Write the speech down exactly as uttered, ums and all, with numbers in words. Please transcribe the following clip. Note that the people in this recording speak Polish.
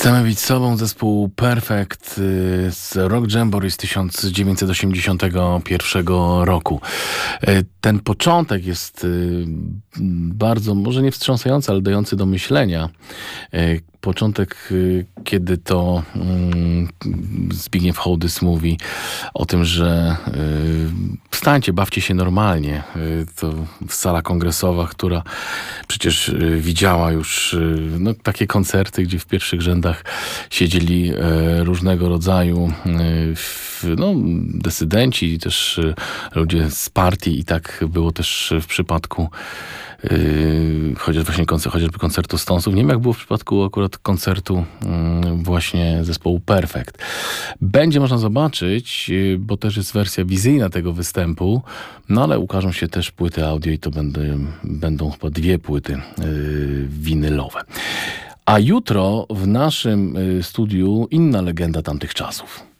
Chcemy być sobą, zespół Perfect z Rock Jamboree z tysiąc dziewięćset osiemdziesiątego pierwszego roku. Ten początek jest bardzo, może nie wstrząsający, ale dający do myślenia. Początek, kiedy to Zbigniew Hołdys mówi o tym, że wstańcie, bawcie się normalnie. To sala kongresowa, która przecież widziała już no, takie koncerty, gdzie w pierwszych rzędach siedzieli różnego rodzaju no, desydenci, też ludzie z partii i tak było też w przypadku Yy, chociaż właśnie koncert, chociażby koncertu Stonesów. Nie wiem, jak było w przypadku akurat koncertu yy, właśnie zespołu Perfect. Będzie można zobaczyć, yy, bo też jest wersja wizyjna tego występu, no ale ukażą się też płyty audio i to będą, będą chyba dwie płyty yy, winylowe. A jutro w naszym yy, studiu inna legenda tamtych czasów.